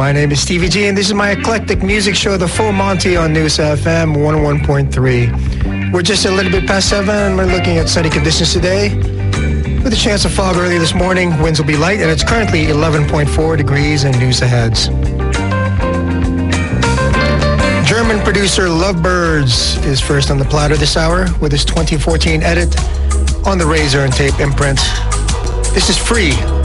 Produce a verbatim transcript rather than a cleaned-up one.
My name is Stevie G, and this is my eclectic music show, The Full Monty on News F M one oh one point three. We're just a little bit past seven, and we're looking at sunny conditions today with a chance of fog early this morning. Winds will be light, and it's currently eleven point four degrees and news aheads. German producer Lovebirds is first on the platter this hour with his twenty fourteen edit on the Razor and Tape imprint. This is Free.